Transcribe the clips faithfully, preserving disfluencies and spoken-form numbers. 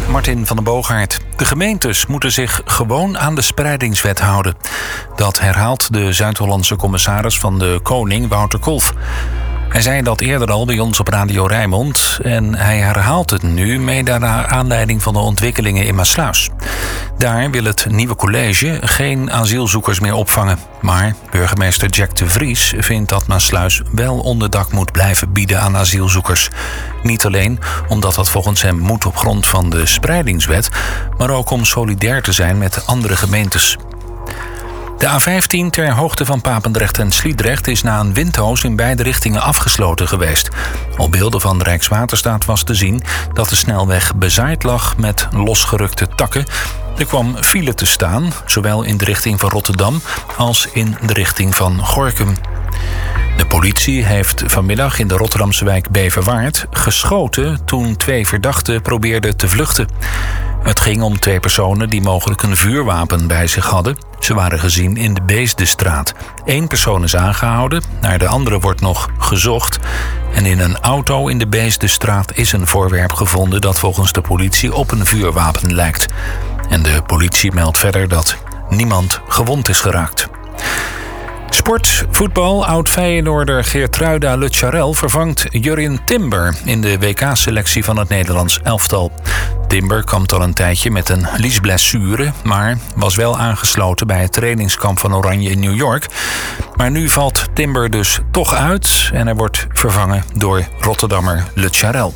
Martin van den Boogaard. De gemeentes moeten zich gewoon aan de spreidingswet houden. Dat herhaalt de Zuid-Hollandse commissaris van de Koning, Wouter Kolff. Hij zei dat eerder al bij ons op Radio Rijnmond en hij herhaalt het nu mede naar aanleiding van de ontwikkelingen in Maassluis. Daar wil het nieuwe college geen asielzoekers meer opvangen. Maar burgemeester Jack de Vries vindt dat Maassluis wel onderdak moet blijven bieden aan asielzoekers. Niet alleen omdat dat volgens hem moet op grond van de spreidingswet, maar ook om solidair te zijn met andere gemeentes. De A vijftien ter hoogte van Papendrecht en Sliedrecht is na een windhoos in beide richtingen afgesloten geweest. Op beelden van Rijkswaterstaat was te zien dat de snelweg bezaaid lag met losgerukte takken. Er kwam file te staan, zowel in de richting van Rotterdam als in de richting van Gorinchem. De politie heeft vanmiddag in de Rotterdamse wijk Beverwaard geschoten toen twee verdachten probeerden te vluchten. Het ging om twee personen die mogelijk een vuurwapen bij zich hadden. Ze waren gezien in de Beesdestraat. Eén persoon is aangehouden, naar de andere wordt nog gezocht. En in een auto in de Beesdestraat is een voorwerp gevonden dat volgens de politie op een vuurwapen lijkt. En de politie meldt verder dat niemand gewond is geraakt. Sport, voetbal, oud-Feyenoorder Geertruida Lecharel vervangt Jurrien Timber in de W K-selectie van het Nederlands elftal. Timber kampt al een tijdje met een liesblessure, maar was wel aangesloten bij het trainingskamp van Oranje in New York. Maar nu valt Timber dus toch uit en hij wordt vervangen door Rotterdammer Lecharel.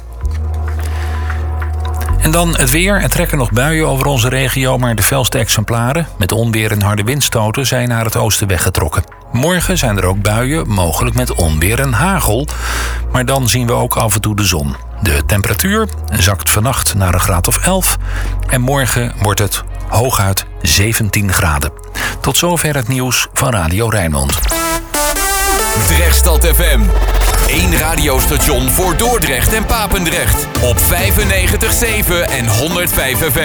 En dan het weer. Er trekken nog buien over onze regio, maar de felste exemplaren met onweer en harde windstoten zijn naar het oosten weggetrokken. Morgen zijn er ook buien, mogelijk met onweer en hagel. Maar dan zien we ook af en toe de zon. De temperatuur zakt vannacht naar een graad of elf. En morgen wordt het hooguit zeventien graden. Tot zover het nieuws van Radio Rijnmond. Drechtstad F M. Eén radiostation voor Dordrecht en Papendrecht. Op vijfennegentig komma zeven en honderdvijf F M.